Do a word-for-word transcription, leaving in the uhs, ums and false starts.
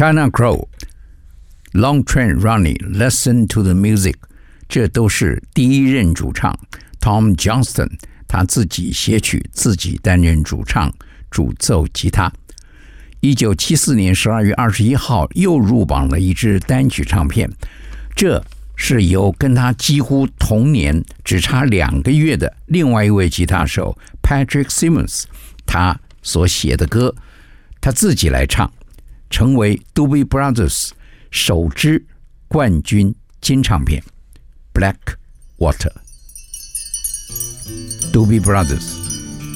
China Crow、Long Train Running、Listen to the Music， 这都是第一任主唱 Tom Johnston 他自己写曲，自己担任主唱，主奏吉他。一九七四年十二月二十一号又入榜了一支单曲唱片，这是由跟他几乎同年只差两个月的另外一位吉他手 Patrick Simmons 他所写的歌，他自己来唱，成为 Doobie Brothers 首支冠军金唱片 Black Water。 Doobie Brothers